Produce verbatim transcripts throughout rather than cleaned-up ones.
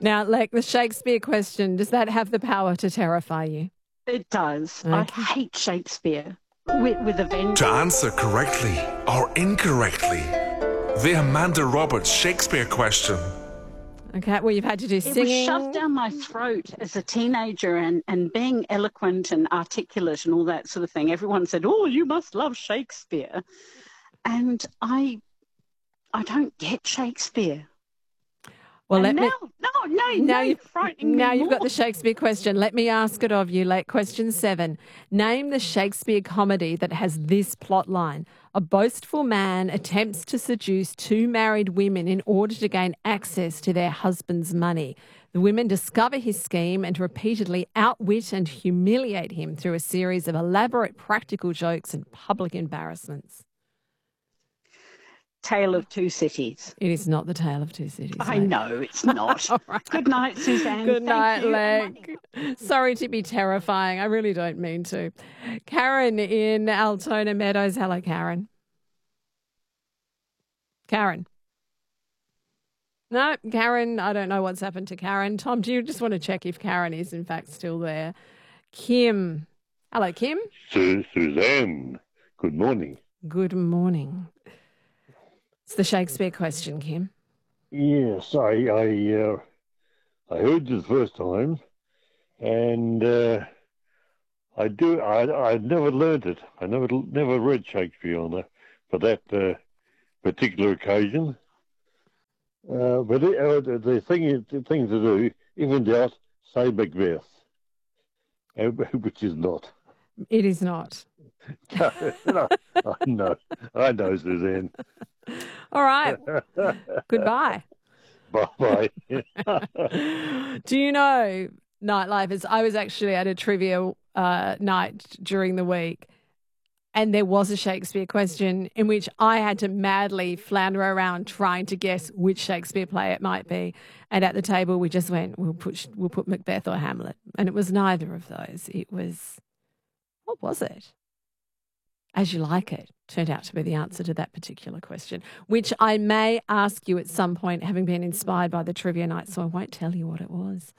Now, like the Shakespeare question, does that have the power to terrify you? It does. Okay. I hate Shakespeare with, with a vengeance. To answer correctly or incorrectly, the Amanda Roberts Shakespeare question. Okay, well, you've had to do It singing. was shoved down my throat as a teenager, and, and being eloquent and articulate and all that sort of thing. Everyone said, oh, you must love Shakespeare. And I I don't get Shakespeare. Well, and let now, me... no, no, Now, no, you've, frightening now me you've more. got the Shakespeare question. Let me ask it of you. Like question seven. Name the Shakespeare comedy that has this plot line. A boastful man attempts to seduce two married women in order to gain access to their husband's money. The women discover his scheme and repeatedly outwit and humiliate him through a series of elaborate practical jokes and public embarrassments. Tale of Two Cities. It is not the Tale of Two Cities. I mate. know, it's not. Right. Good night, Suzanne. Good Thank night, you. Leg. Sorry to be terrifying. I really don't mean to. Karen in Altona Meadows. Hello, Karen. Karen. No, Karen, I don't know what's happened to Karen. Tom, do you just want to check if Karen is in fact still there? Kim. Hello, Kim. Su- Suzanne, good morning. Good morning. It's the Shakespeare question, Kim. Yes, I I, uh, I heard you the first time, and uh, I do. I I never learned it. I never never read Shakespeare on that for that uh, particular occasion. Uh, but it, uh, the the thing is, the thing to do, if in doubt, say Macbeth, uh, which is not. It is not. no, I know, I know, Suzanne. All right. Goodbye. Bye-bye. Do you know, Nightlifers, I was actually at a trivia uh, night during the week, and there was a Shakespeare question in which I had to madly flounder around trying to guess which Shakespeare play it might be. And at the table, we just went, we'll put, we'll put Macbeth or Hamlet. And it was neither of those. It was, what was it? As You Like It turned out to be the answer to that particular question, which I may ask you at some point, having been inspired by the trivia night, so I won't tell you what it was.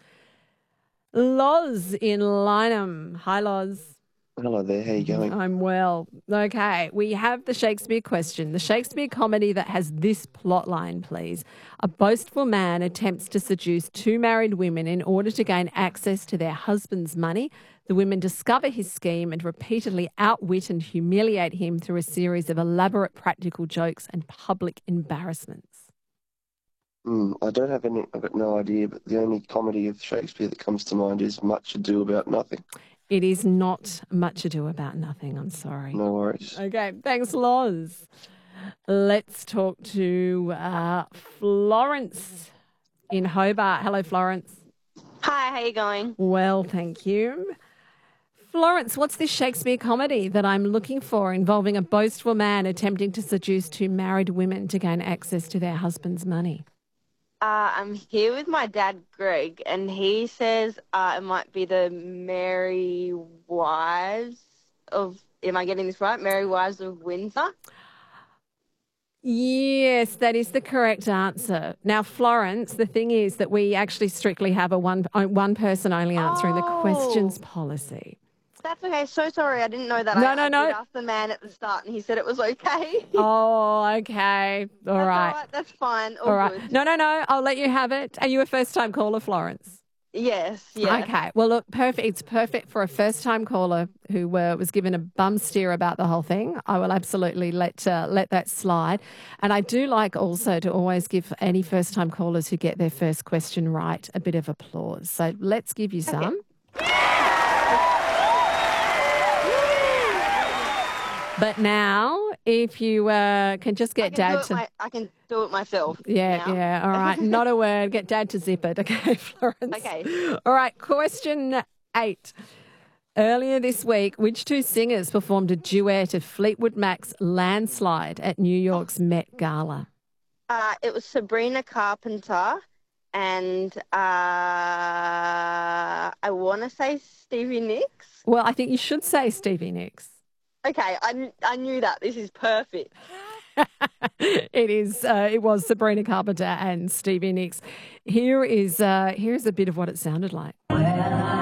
Loz in Lynham. Hi, Loz. Hello there, how you going? I'm well. Okay, we have the Shakespeare question. The Shakespeare comedy that has this plot line, please. A boastful man attempts to seduce two married women in order to gain access to their husband's money. The women discover his scheme and repeatedly outwit and humiliate him through a series of elaborate practical jokes and public embarrassments. Mm, I don't have any, I've got no idea, but the only comedy of Shakespeare that comes to mind is Much Ado About Nothing. It is not Much Ado About Nothing, I'm sorry. No worries. Okay, thanks, Loz. Let's talk to uh, Florence in Hobart. Hello, Florence. Hi, how you going? Well, thank you. Florence, what's this Shakespeare comedy that I'm looking for involving a boastful man attempting to seduce two married women to gain access to their husband's money? Uh, I'm here with my dad, Greg, and he says uh, it might be the Merry Wives of, am I getting this right? Merry Wives of Windsor? Yes, that is the correct answer. Now, Florence, the thing is that we actually strictly have a one one person only answering Oh. the questions policy. That's okay. So sorry, I didn't know that. No, I, no, I no. did ask the man at the start, and he said it was okay. Oh, okay. All That's right. all right. That's fine. All, All right. good. No, no, no. I'll let you have it. Are you a first-time caller, Florence? Yes, yeah. Okay. Well, look, perfect. It's perfect for a first-time caller who uh, was given a bum steer about the whole thing. I will absolutely let uh, let that slide. And I do like also to always give any first-time callers who get their first question right a bit of applause. So let's give you some. But now, if you uh, can just get I can Dad do it to... my, I can do it myself. Yeah, now. yeah. All right. Not a word. Get Dad to zip it. Okay, Florence. Okay. All right. Question eight. Earlier this week, which two singers performed a duet of Fleetwood Mac's Landslide at New York's Met Gala? Uh, it was Sabrina Carpenter and uh, I want to say Stevie Nicks. Well, I think you should say Stevie Nicks. Okay, I, I knew that. This is perfect. It is. Uh, it was Sabrina Carpenter and Stevie Nicks. Here is uh, here is a bit of what it sounded like.